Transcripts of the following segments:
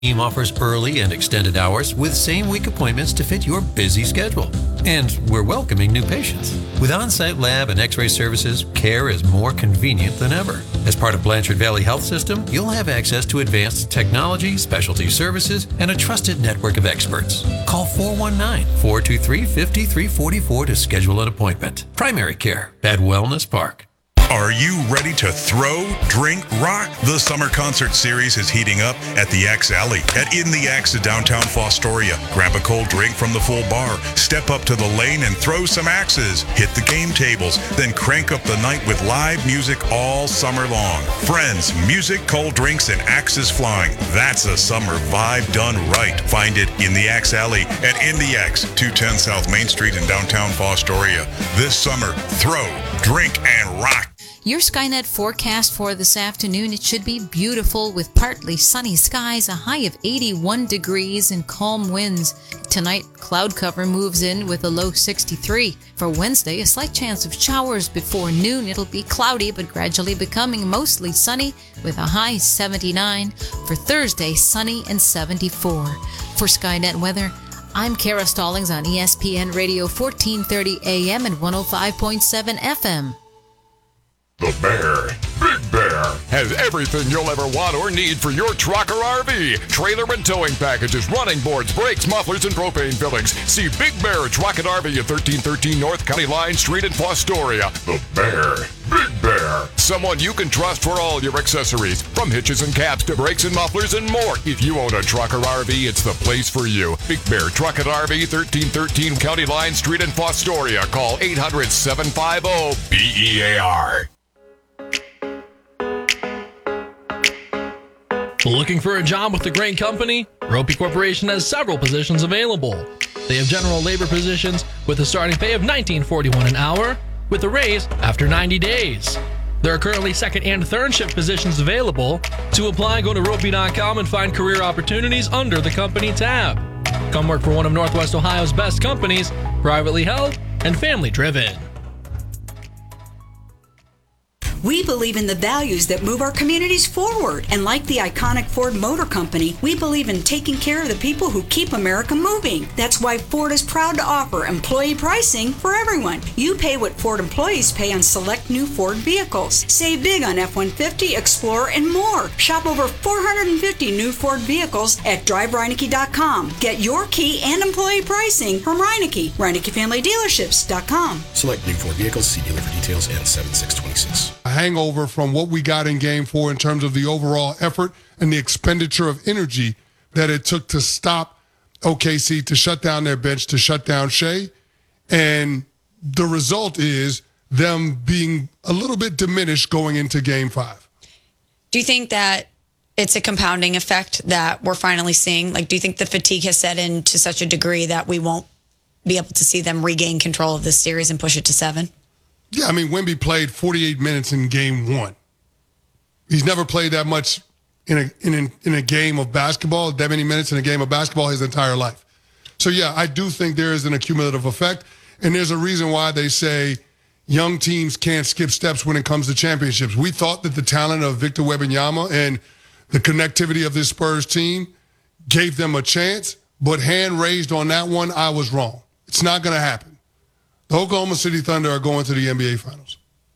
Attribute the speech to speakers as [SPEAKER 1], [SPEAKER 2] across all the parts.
[SPEAKER 1] Team offers early and extended hours with same-week appointments to fit your busy schedule. And we're welcoming new patients. With on-site lab and x-ray services, care is more convenient than ever. As part of Blanchard Valley Health System, you'll have access to advanced technology, specialty services, and a trusted network of experts. Call 419-423-5344 to schedule an appointment. Primary Care at Wellness Park.
[SPEAKER 2] Are you ready to throw, drink, rock? The summer concert series is heating up at the Axe Alley at In the Axe in downtown Fostoria. Grab a cold drink from the full bar, step up to the lane and throw some axes, hit the game tables, then crank up the night with live music all summer long. Friends, music, cold drinks, and axes flying. That's a summer vibe done right. Find it in the Axe Alley at In the Axe, 210 South Main Street in downtown Fostoria. This summer, throw, drink, and rock.
[SPEAKER 3] Your Skynet forecast for this afternoon, it should be beautiful with partly sunny skies, a high of 81 degrees and calm winds. Tonight, cloud cover moves in with a low 63. For Wednesday, a slight chance of showers before noon. It'll be cloudy but gradually becoming mostly sunny with a high 79. For Thursday, sunny and 74. For Skynet weather, I'm Kara Stallings on ESPN Radio 1430 AM and 105.7 FM.
[SPEAKER 4] The Bear, Big Bear, has everything you'll ever want or need for your truck or RV. Trailer and towing packages, running boards, brakes, mufflers, and propane fillings. See Big Bear Truck and RV at 1313 North County Line Street in Fostoria. The Bear, Big Bear. Someone you can trust for all your accessories, from hitches and caps to brakes and mufflers and more. If you own a truck or RV, it's the place for you. Big Bear Truck and RV, 1313 County Line Street in Fostoria. Call 800-750-BEAR.
[SPEAKER 5] Looking for a job with a great company? Ropey Corporation has several positions available. They have general labor positions with a starting pay of $19.41 an hour, with a raise after 90 days. There are currently second and third shift positions available. To apply, go to ropey.com and find career opportunities under the company tab. Come work for one of Northwest Ohio's best companies, privately held and family driven.
[SPEAKER 6] We believe in the values that move our communities forward. And like the iconic Ford Motor Company, we believe in taking care of the people who keep America moving. That's why Ford is proud to offer employee pricing for everyone. You pay what Ford employees pay on select new Ford vehicles. Save big on F-150, Explorer, and more. Shop over 450 new Ford vehicles at drivereineke.com. Get your key and employee pricing from Reineke. ReinekeFamilyDealerships.com.
[SPEAKER 7] Select new Ford vehicles. See dealer for details and 7626.
[SPEAKER 8] Hangover from what we got in game 4 in terms of the overall effort and the expenditure of energy that it took to stop OKC, to shut down their bench, to shut down Shea. And the result is them being a little bit diminished going into game 5.
[SPEAKER 9] Do you think that it's a compounding effect that we're finally seeing? Like, do you think the fatigue has set in to such a degree that we won't be able to see them regain control of this series and push it to 7?
[SPEAKER 8] Yeah, I mean, Wemby played 48 minutes in game 1. He's never played that much in a game of basketball, that many minutes in a game of basketball his entire life. So, yeah, I do think there is an accumulative effect, and there's a reason why they say young teams can't skip steps when it comes to championships. We thought that the talent of Victor Wembanyama and the connectivity of this Spurs team gave them a chance, but hand raised on that one, I was wrong. It's not going to happen. The Oklahoma City Thunder are going to the NBA Finals.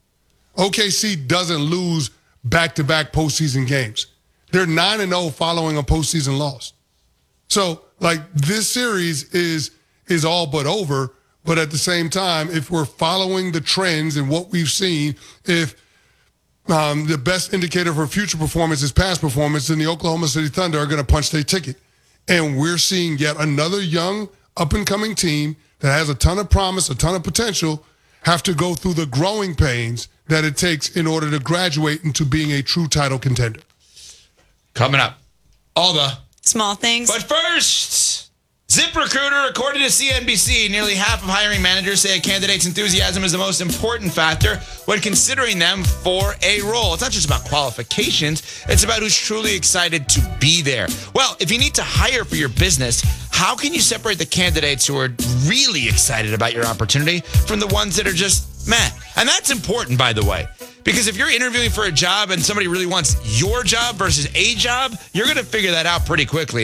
[SPEAKER 8] OKC doesn't lose back-to-back postseason games. They're 9-0 following a postseason loss. So, like, this series is all but over, but at the same time, if we're following the trends and what we've seen, if the best indicator for future performance is past performance, then the Oklahoma City Thunder are going to punch their ticket. And we're seeing yet another young, up-and-coming team that has a ton of promise, a ton of potential, have to go through the growing pains that it takes in order to graduate into being a true title contender.
[SPEAKER 10] Coming up, all the
[SPEAKER 9] small things.
[SPEAKER 10] But first, ZipRecruiter, according to CNBC, nearly half of hiring managers say a candidate's enthusiasm is the most important factor when considering them for a role. It's not just about qualifications, it's about who's truly excited to be there. Well, if you need to hire for your business, how can you separate the candidates who are really excited about your opportunity from the ones that are just meh? And that's important, by the way, Because if you're interviewing for a job and somebody really wants your job versus a job, you're going to figure that out pretty quickly.